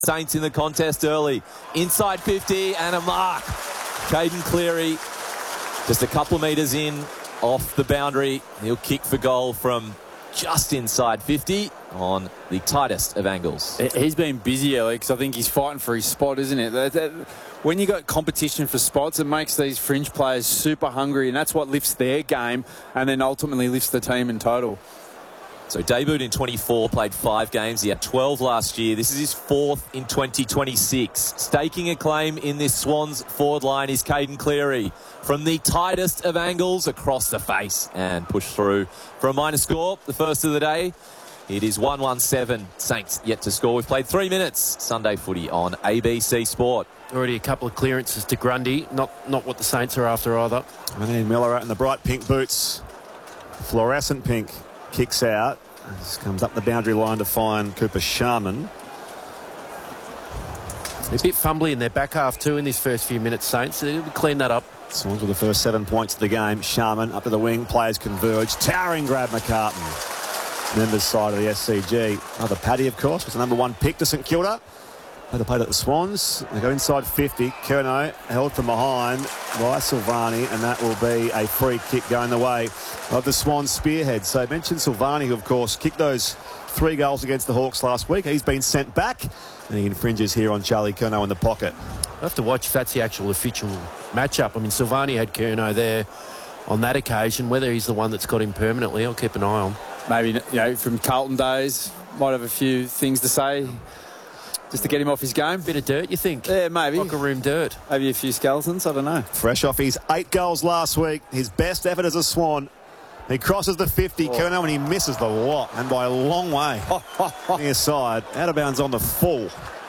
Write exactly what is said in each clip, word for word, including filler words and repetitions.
Saints in the contest early. Inside fifty and a mark. Caden Cleary just a couple of metres in off the boundary. He'll kick for goal from just inside fifty on the tightest of angles. He's been busy, Ellie, because I think he's fighting for his spot, isn't it? That, that, when you got competition for spots, it makes these fringe players super hungry, and that's what lifts their game and then ultimately lifts the team in total. So debuted in twenty-four, played five games. He had twelve last year. This is his fourth in twenty twenty-six. Staking a claim in this Swans forward line is Caden Cleary. From the tightest of angles across the face and push through for a minor score. The first of the day. It is one one seven. Saints yet to score. We've played three minutes. Sunday footy on A B C Sport. Already a couple of clearances to Grundy. Not not what the Saints are after either. And then Miller in the bright pink boots. Fluorescent pink. Kicks out. Just comes up the boundary line to find Cooper Sharman. They're a bit fumbly in their back half too in this first few minutes, Saints. They'll clean that up. Swans with the first seven points of the game. Sharman up to the wing. Players converge. Towering grab McCartan. Members side of the S C G. Another Paddy, of course, was the number one pick to St Kilda. They played at the Swans. They go inside fifty. Curnow held from behind by Silvani, and that will be a free kick going the way of the Swans spearhead. So I mentioned Silvani, who, of course, kicked those three goals against the Hawks last week. He's been sent back, and he infringes here on Charlie Curnow in the pocket. I'll have to watch if that's the actual official matchup. I mean, Silvani had Curnow there on that occasion. Whether he's the one that's got him permanently, I'll keep an eye on. Maybe, you know, from Carlton days, might have a few things to say just to get him off his game. Bit of dirt, you think? Yeah, maybe. Locker room dirt. Maybe a few skeletons, I don't know. Fresh off his eight goals last week, his best effort as a Swan. He crosses the fifty, oh. Curnow, and he misses the lot, and by a long way. Near side, out of bounds on the full.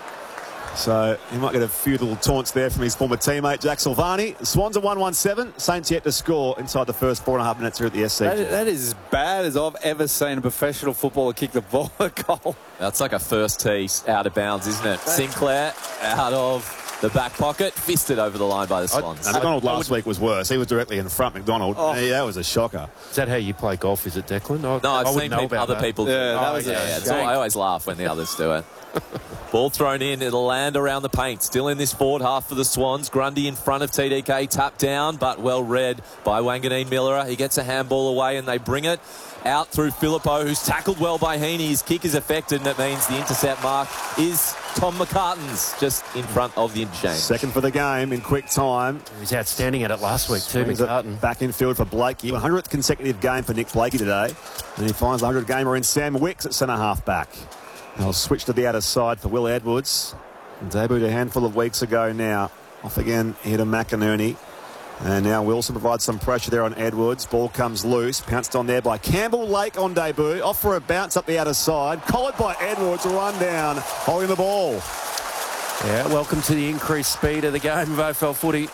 So he might get a few little taunts there from his former teammate, Jack Silvani. The Swans are one one seven. Saints yet to score inside the first four and a half minutes here at the S C G. That, that is as bad as I've ever seen a professional footballer kick the ball a goal. That's like a first tee out of bounds, isn't it? Sinclair out of the back pocket, fisted over the line by the Swans. I, McDonald last week was worse. He was directly in front, McDonald. Oh. Yeah, that was a shocker. Is that how you play golf, is it, Declan? I, no, I've I seen people, other that. people. Yeah, that oh, was yeah, a yeah. It's all, I always laugh when the others do it. Ball thrown in. It'll land around the paint. Still in this forward half for the Swans. Grundy in front of T D K. Tapped down, but well read by Wanganeen Miller. He gets a handball away and they bring it out through Phillippo, who's tackled well by Heaney. His kick is affected, and it means the intercept mark is Tom McCartan's, just in front of the interchange. Second for the game in quick time. He was outstanding at it last week too, McCartan. Back in field for Blakey. one hundredth consecutive game for Nick Blakey today. And he finds the one hundred gamer in Sam Wicks at centre half back. They'll switch to the outer side for Will Edwards. Debuted a handful of weeks ago now. Off again here to McInerney. And now Wilson provides some pressure there on Edwards. Ball comes loose. Pounced on there by Campbell Lake on debut. Off for a bounce up the outer side. Collared by Edwards. Run down. Holding the ball. Yeah, welcome to the increased speed of the game of A F L footy.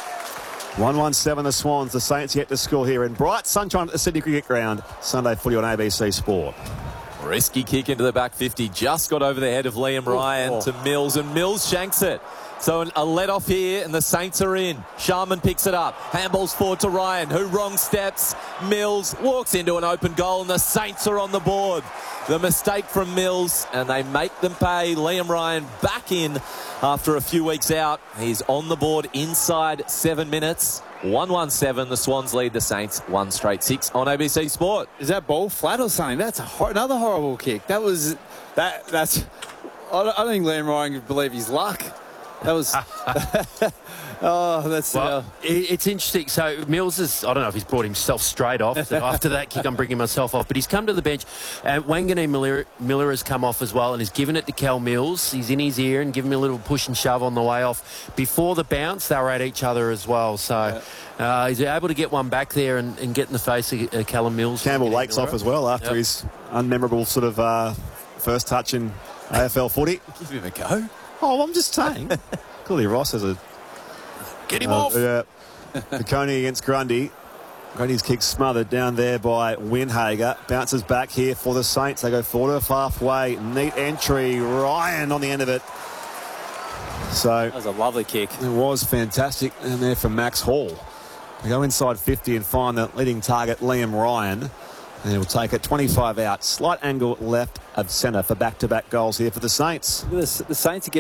one one seven the Swans. The Saints yet to score here in bright sunshine at the Sydney Cricket Ground. Sunday footy on A B C Sport. Risky kick into the back fifty. Just got over the head of Liam Ryan oh, oh. to Mills, and Mills shanks it. So a let off here, and the Saints are in. Sharman picks it up. Handballs forward to Ryan, who wrong steps. Mills walks into an open goal, and the Saints are on the board. The mistake from Mills, and they make them pay. Liam Ryan back in after a few weeks out. He's on the board inside seven minutes. one one seven, the Swans lead the Saints one straight six on A B C Sport. Is that ball flat or something? That's a hor another horrible kick. That was that. That's. I don't, I don't think Liam Ryan could believe his luck. That was. oh, that's. Well, uh, it's interesting. So Mills is. I don't know if he's brought himself straight off. So after that kick, I'm bringing myself off. But he's come to the bench. And Wanganeen Miller, Miller has come off as well, and he's given it to Cal Mills. He's in his ear and given him a little push and shove on the way off. Before the bounce, they were at each other as well. So yeah. uh, he's able to get one back there and, and get in the face of uh, Callum Mills. Campbell Lake's Miller off as well after yep. his unmemorable sort of uh, first touch in A F L footy. Give him a go. Oh, I'm just saying. Clearly Ross has a... Get him uh, off. Yeah. Coney against Grundy. Grundy's kick smothered down there by Winhager. Bounces back here for the Saints. They go forward of halfway. Neat entry. Ryan on the end of it. So that was a lovely kick. It was fantastic. And there from Max Hall. They go inside fifty and find the leading target, Liam Ryan. And he'll take it twenty-five out. Slight angle left of centre for back-to-back goals here for the Saints. The, the Saints are getting